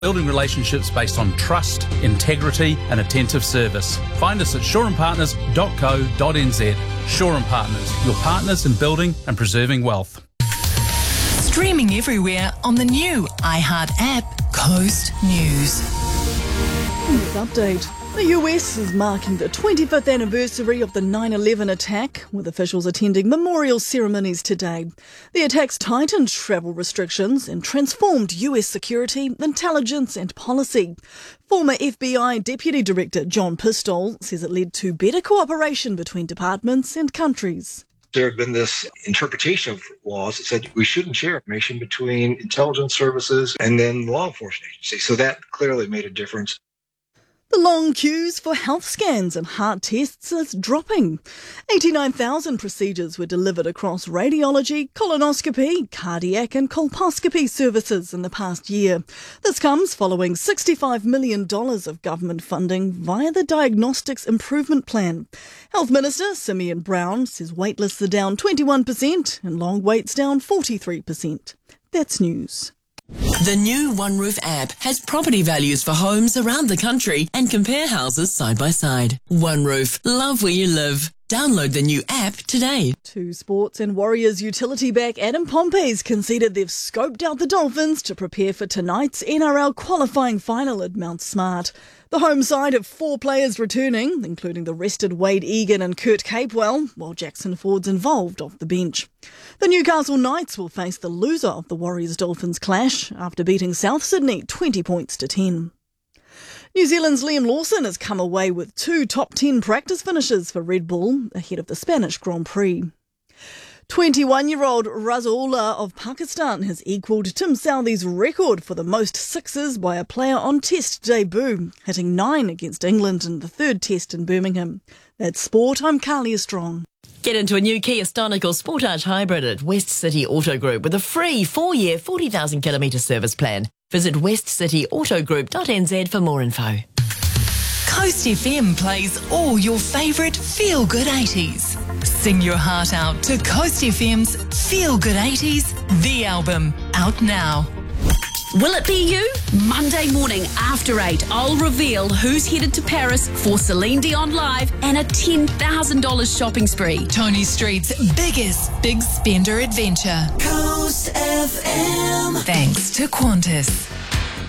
Building relationships based on trust, integrity and attentive service. Find us at shoreandpartners.co.nz. Shore and Partners, your partners in building and preserving wealth. Streaming everywhere on the new iHeart app, Coast News. News update. The US is marking the 25th anniversary of the 9/11 attack, with officials attending memorial ceremonies today. The attacks tightened travel restrictions and transformed US security, intelligence and policy. Former FBI Deputy Director John Pistole says it led to better cooperation between departments and countries. There had been this interpretation of laws that said we shouldn't share information between intelligence services and then law enforcement agencies. So that clearly made a difference. The long queues for health scans and heart tests is dropping. 89,000 procedures were delivered across radiology, colonoscopy, cardiac and colposcopy services in the past year. This comes following $65 million of government funding via the Diagnostics Improvement Plan. Health Minister Simeon Brown says waitlists are down 21% and long waits down 43%. That's news. The new OneRoof app has property values for homes around the country and compare houses side by side. OneRoof, love where you live. Download the new app today. To sports, and Warriors utility back Adam Pompey's conceded they've scoped out the Dolphins to prepare for tonight's NRL qualifying final at Mount Smart. The home side have 4 players returning, including the rested Wade Egan and Kurt Capewell, while Jackson Ford's involved off the bench. The Newcastle Knights will face the loser of the Warriors-Dolphins clash after beating South Sydney 20 points to 10. New Zealand's Liam Lawson has come away with 2 top 10 practice finishes for Red Bull ahead of the Spanish Grand Prix. 21-year-old Razaullah of Pakistan has equalled Tim Southee's record for the most sixes by a player on Test debut, hitting 9 against England in the 3rd Test in Birmingham. That's sport. I'm Carlia Strong. Get into a new Kia Stonical Sportage Hybrid at West City Auto Group with a free 4-year, 40,000 kilometre service plan. Visit westcityautogroup.nz for more info. Coast FM plays all your favourite feel-good 80s. Sing your heart out to Coast FM's Feel Good 80s, the album, out now. Will it be you? Monday morning after 8, I'll reveal who's headed to Paris for Celine Dion Live and a $10,000 shopping spree. Tony Street's biggest big spender adventure. Coast FM. Thanks to Qantas.